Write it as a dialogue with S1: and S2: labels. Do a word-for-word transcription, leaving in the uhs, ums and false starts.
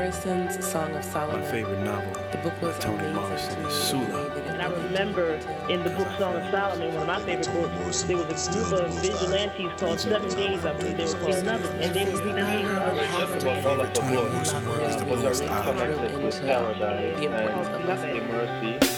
S1: Morrison's Song of Solomon.
S2: My favorite novel.
S1: The book was
S2: by Toni
S1: amazing
S2: Morrison
S1: to
S2: is
S1: me.
S2: Sula.
S3: And I remember in the book Song of Solomon, one of my favorite books, there was a group of vigilantes called Seven Days, I believe they were called, and they would recreate
S2: Favorite Toni Morrison work is The Bluest Eye.
S4: Connected with paradise and mercy.